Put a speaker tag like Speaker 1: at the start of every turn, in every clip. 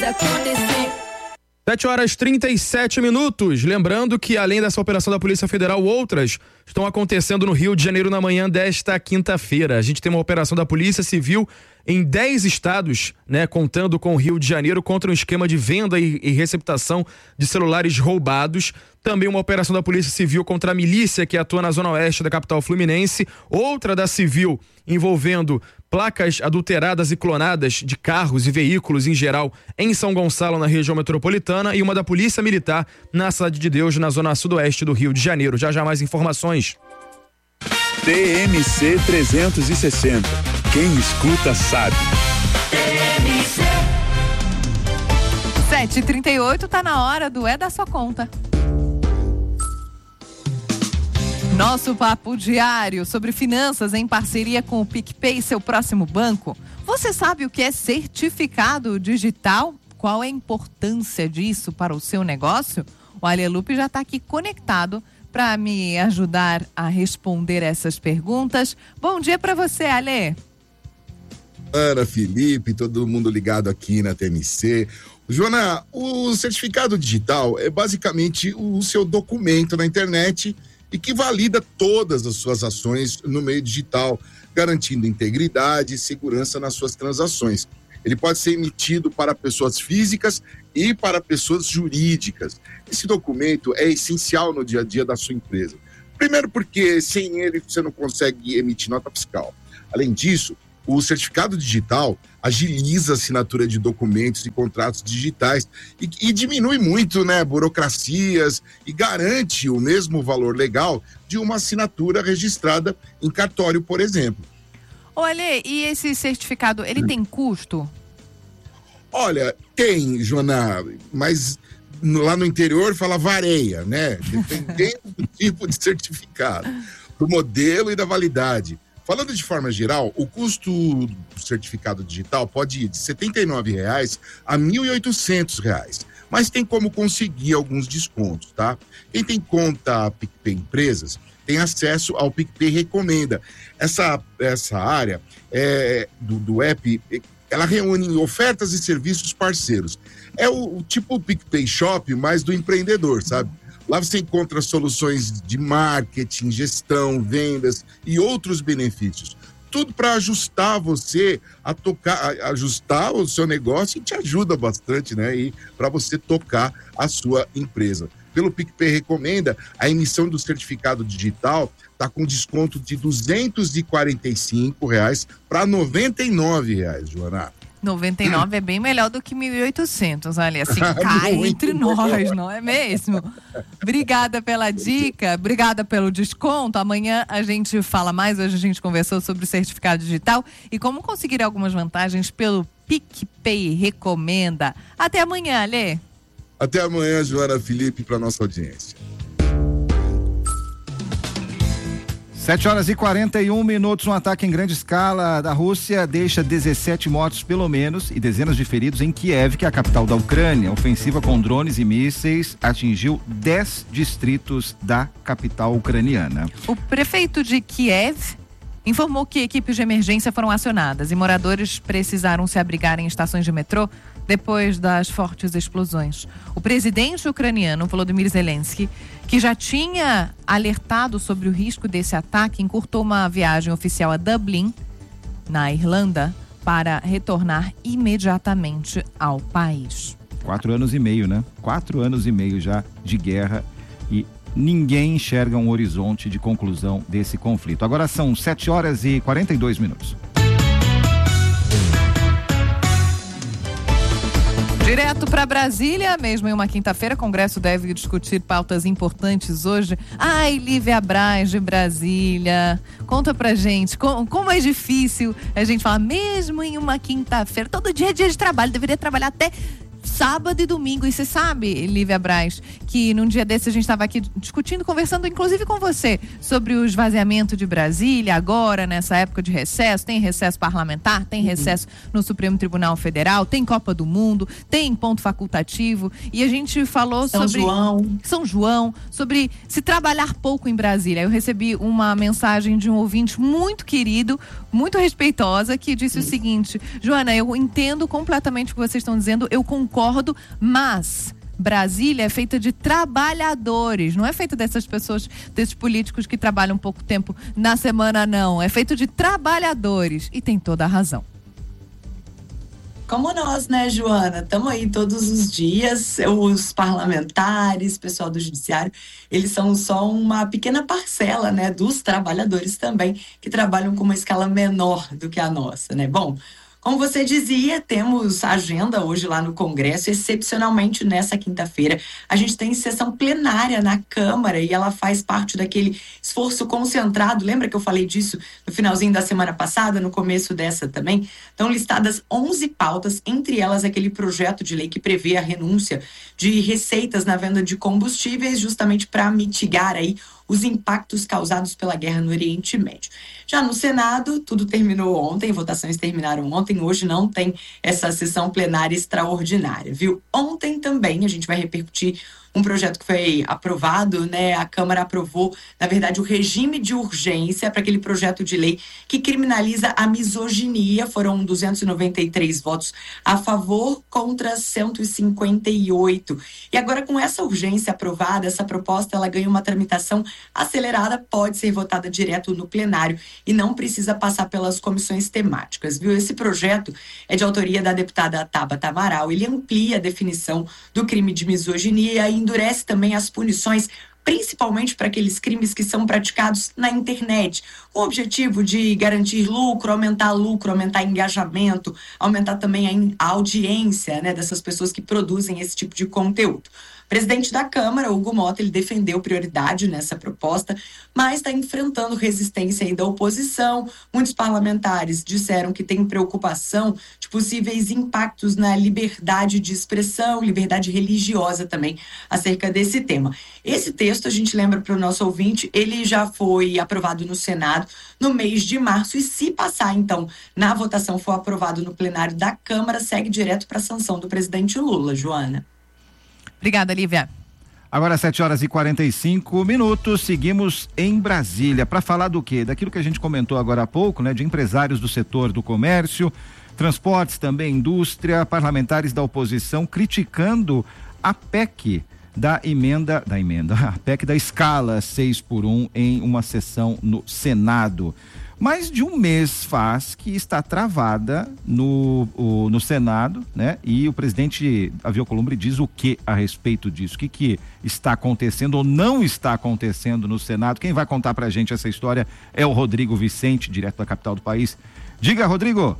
Speaker 1: 7h37. Lembrando que, além dessa operação da Polícia Federal, outras estão acontecendo no Rio de Janeiro na manhã desta quinta-feira. A gente tem uma operação da Polícia Civil em 10 estados, né, contando com o Rio de Janeiro, contra um esquema de venda e receptação de celulares roubados. Também uma operação da Polícia Civil contra a milícia que atua na zona oeste da capital fluminense. Outra da Civil envolvendo placas adulteradas e clonadas de carros e veículos em geral em São Gonçalo, na região metropolitana. E uma da Polícia Militar na Cidade de Deus, na zona sudoeste do Rio de Janeiro. Já mais informações.
Speaker 2: TMC 360. Quem escuta sabe.
Speaker 3: 7h38, tá na hora do É da Sua Conta. Nosso papo diário sobre finanças em parceria com o PicPay, seu próximo banco. Você sabe o que é certificado digital? Qual é a importância disso para o seu negócio? O Ale Lupe já está aqui conectado para me ajudar a responder essas perguntas. Bom dia para você, Ale.
Speaker 4: Ana, Felipe, todo mundo ligado aqui na TMC. Joana, o certificado digital é basicamente o seu documento na internet e que valida todas as suas ações no meio digital, garantindo integridade e segurança nas suas transações. Ele pode ser emitido para pessoas físicas e para pessoas jurídicas. Esse documento é essencial no dia a dia da sua empresa. Primeiro porque sem ele você não consegue emitir nota fiscal. Além disso, o certificado digital agiliza a assinatura de documentos e contratos digitais e diminui muito, né, burocracias e garante o mesmo valor legal de uma assinatura registrada em cartório, por exemplo.
Speaker 3: Olha, e esse certificado, ele tem custo?
Speaker 4: Olha, tem, Joana, mas lá no interior fala vareia, né? Dependendo do tipo de certificado, do modelo e da validade. Falando de forma geral, o custo do certificado digital pode ir de R$ 79,00 a R$ 1.800, mas tem como conseguir alguns descontos, tá? Quem tem conta PicPay Empresas tem acesso ao PicPay Recomenda. Essa área do app, ela reúne ofertas e serviços parceiros. É o tipo PicPay Shop, mas do empreendedor, sabe? Lá você encontra soluções de marketing, gestão, vendas e outros benefícios. Tudo para ajustar você ajustar o seu negócio e te ajuda bastante, né? E para você tocar a sua empresa. Pelo PicPay Recomenda, a emissão do certificado digital está com desconto de R$ 245,00 para R$ 99,00, Joana.
Speaker 3: 99 é bem melhor do que 1.800, olha, assim, cai entre nós, não é mesmo? Obrigada pela dica, obrigada pelo desconto. Amanhã a gente fala mais. Hoje a gente conversou sobre o certificado digital e como conseguir algumas vantagens pelo PicPay Recomenda. Até amanhã, Alê.
Speaker 4: Até amanhã, Joana, Felipe, para nossa audiência.
Speaker 5: 7h41, um ataque em grande escala da Rússia deixa 17 mortos pelo menos e dezenas de feridos em Kiev, que é a capital da Ucrânia. A ofensiva com drones e mísseis atingiu 10 distritos da capital ucraniana.
Speaker 3: O prefeito de Kiev informou que equipes de emergência foram acionadas e moradores precisaram se abrigar em estações de metrô depois das fortes explosões. O presidente ucraniano, Volodymyr Zelensky, que já tinha alertado sobre o risco desse ataque, encurtou uma viagem oficial a Dublin, na Irlanda, para retornar imediatamente ao país.
Speaker 5: 4 anos e meio, né? 4 anos e meio já de guerra e ninguém enxerga um horizonte de conclusão desse conflito. Agora são 7h42.
Speaker 3: Direto para Brasília, mesmo em uma quinta-feira, o Congresso deve discutir pautas importantes hoje. Ai, Lívia Braz de Brasília, conta pra gente, como é difícil a gente falar, mesmo em uma quinta-feira, todo dia é dia de trabalho, deveria trabalhar até sábado e domingo. E você sabe, Lívia Braz, que num dia desse a gente estava aqui discutindo, conversando inclusive com você, sobre o esvaziamento de Brasília agora, nessa época de recesso. Tem recesso parlamentar, tem recesso no Supremo Tribunal Federal, tem Copa do Mundo, tem ponto facultativo. E a gente falou sobre São João, sobre se trabalhar pouco em Brasília. Eu recebi uma mensagem de um ouvinte muito querido, muito respeitosa, que disse o seguinte: Joana, eu entendo completamente o que vocês estão dizendo, eu concordo, mas Brasília é feita de trabalhadores, não é feita dessas pessoas, desses políticos que trabalham pouco tempo na semana, não. É feito de trabalhadores. E tem toda a razão.
Speaker 6: Como nós, né, Joana? Estamos aí todos os dias, os parlamentares, pessoal do judiciário, eles são só uma pequena parcela, né, dos trabalhadores também, que trabalham com uma escala menor do que a nossa, né? Bom, como você dizia, temos agenda hoje lá no Congresso, excepcionalmente nessa quinta-feira. A gente tem sessão plenária na Câmara e ela faz parte daquele esforço concentrado. Lembra que eu falei disso no finalzinho da semana passada, no começo dessa também? Estão listadas 11 pautas, entre elas aquele projeto de lei que prevê a renúncia de receitas na venda de combustíveis, justamente para mitigar aí os impactos causados pela guerra no Oriente Médio. Já no Senado, tudo terminou ontem, votações terminaram ontem, hoje não tem essa sessão plenária extraordinária, viu? Ontem também a gente vai repercutir um projeto que foi aprovado, né? A Câmara aprovou, na verdade, o regime de urgência para aquele projeto de lei que criminaliza a misoginia. Foram 293 votos a favor contra 158. E agora, com essa urgência aprovada, essa proposta, ela ganha uma tramitação acelerada, pode ser votada direto no plenário e não precisa passar pelas comissões temáticas, viu? Esse projeto é de autoria da deputada Tabata Amaral. Ele amplia a definição do crime de misoginia e endurece também as punições, principalmente para aqueles crimes que são praticados na internet, com o objetivo de garantir lucro, aumentar engajamento, aumentar também a audiência, né, dessas pessoas que produzem esse tipo de conteúdo. O presidente da Câmara, Hugo Mota, ele defendeu prioridade nessa proposta, mas está enfrentando resistência aí da oposição. Muitos parlamentares disseram que tem preocupação de possíveis impactos na liberdade de expressão, liberdade religiosa também, acerca desse tema. Esse texto, a gente lembra para o nosso ouvinte, ele já foi aprovado no Senado no mês de março e, se passar, então, na votação for aprovado no plenário da Câmara, segue direto para a sanção do presidente Lula, Joana.
Speaker 3: Obrigada, Lívia.
Speaker 5: Agora 7h45, seguimos em Brasília para falar do quê? Daquilo que a gente comentou agora há pouco, né? De empresários do setor do comércio, transportes também, indústria, parlamentares da oposição criticando a PEC a PEC da escala 6x1 em uma sessão no Senado. Mais de um mês faz que está travada no Senado, né? E o presidente Davi Alcolumbre diz o que a respeito disso? O que está acontecendo ou não está acontecendo no Senado? Quem vai contar pra gente essa história é o Rodrigo Vicente, direto da capital do país. Diga, Rodrigo!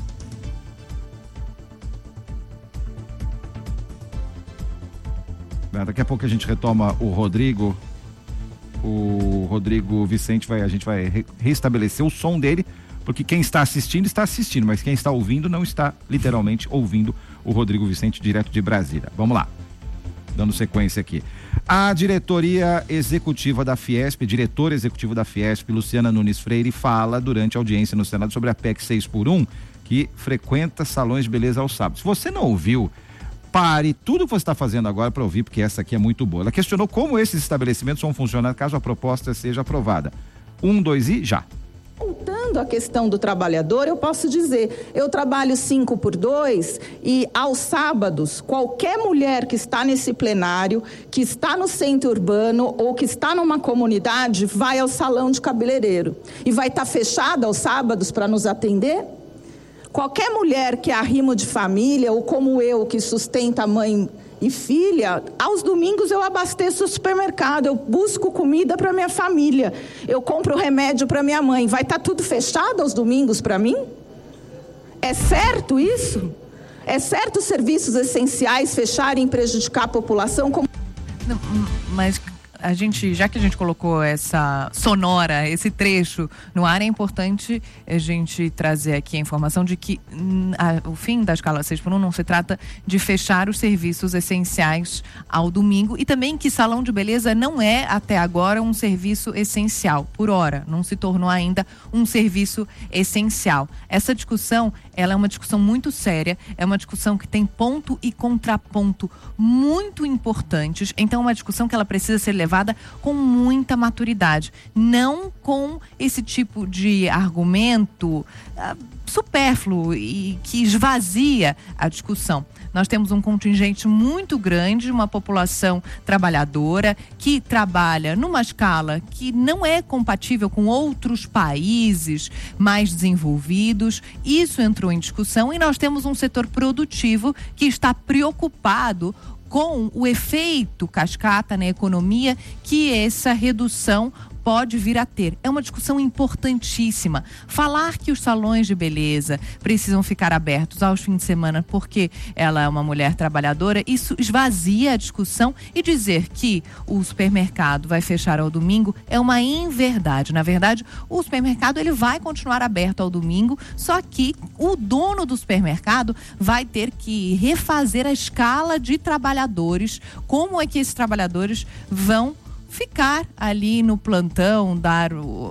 Speaker 5: Daqui a pouco a gente retoma o Rodrigo. O Rodrigo Vicente a gente vai restabelecer o som dele, porque quem está assistindo, mas quem está ouvindo não está literalmente ouvindo o Rodrigo Vicente direto de Brasília. Vamos lá, dando sequência aqui. A diretora executiva da Fiesp, Luciana Nunes Freire, fala durante a audiência no Senado sobre a PEC 6x1, que frequenta salões de beleza aos sábados. Se você não ouviu, pare tudo que você está fazendo agora para ouvir, porque essa aqui é muito boa. Ela questionou como esses estabelecimentos vão funcionar caso a proposta seja aprovada. 1, 2 e já.
Speaker 7: Voltando à questão do trabalhador, eu posso dizer, eu trabalho 5x2 e aos sábados, qualquer mulher que está nesse plenário, que está no centro urbano ou que está numa comunidade, vai ao salão de cabeleireiro e vai estar fechada aos sábados para nos atender? Qualquer mulher que é arrimo de família, ou como eu, que sustenta mãe e filha, aos domingos eu abasteço o supermercado, eu busco comida para minha família, eu compro remédio para minha mãe. Vai estar tudo fechado aos domingos para mim? É certo isso? É certo os serviços essenciais fecharem e prejudicar a população?
Speaker 3: Não, mas já que a gente colocou essa sonora, esse trecho no ar, é importante a gente trazer aqui a informação de que o fim da escala 6x1 não se trata de fechar os serviços essenciais ao domingo, e também que salão de beleza não é até agora um serviço essencial, por hora, não se tornou ainda um serviço essencial. Essa discussão, ela é uma discussão muito séria, é uma discussão que tem ponto e contraponto muito importantes, então é uma discussão que ela precisa ser levada com muita maturidade, não com esse tipo de argumento supérfluo e que esvazia a discussão. Nós temos um contingente muito grande, uma população trabalhadora que trabalha numa escala que não é compatível com outros países mais desenvolvidos. Isso entrou em discussão e nós temos um setor produtivo que está preocupado com o efeito cascata na economia que essa redução pode vir a ter. É uma discussão importantíssima. Falar que os salões de beleza precisam ficar abertos aos fins de semana porque ela é uma mulher trabalhadora, isso esvazia a discussão, e dizer que o supermercado vai fechar ao domingo é uma inverdade. Na verdade, o supermercado ele vai continuar aberto ao domingo, só que o dono do supermercado vai ter que refazer a escala de trabalhadores, como é que esses trabalhadores vão ficar ali no plantão, dar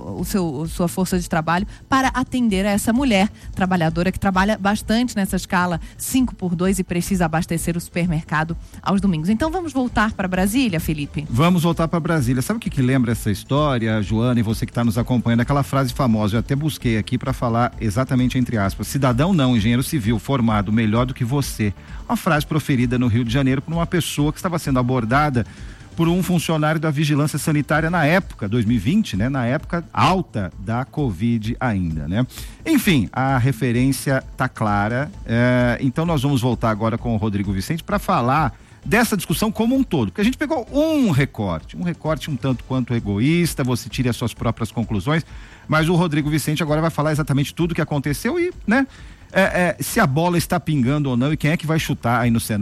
Speaker 3: sua força de trabalho para atender a essa mulher trabalhadora que trabalha bastante nessa escala 5x2 e precisa abastecer o supermercado aos domingos. Então vamos voltar para Brasília, Felipe?
Speaker 5: Vamos voltar para Brasília. Sabe o que lembra essa história, Joana, e você que está nos acompanhando? Aquela frase famosa, eu até busquei aqui para falar exatamente entre aspas: cidadão não, engenheiro civil formado melhor do que você. Uma frase proferida no Rio de Janeiro por uma pessoa que estava sendo abordada por um funcionário da vigilância sanitária na época, 2020, né? Na época alta da Covid ainda, né? Enfim, a referência tá clara, então nós vamos voltar agora com o Rodrigo Vicente para falar dessa discussão como um todo, porque a gente pegou um recorte um tanto quanto egoísta, você tire as suas próprias conclusões, mas o Rodrigo Vicente agora vai falar exatamente tudo o que aconteceu e, né? Se a bola está pingando ou não e quem é que vai chutar aí no cenário.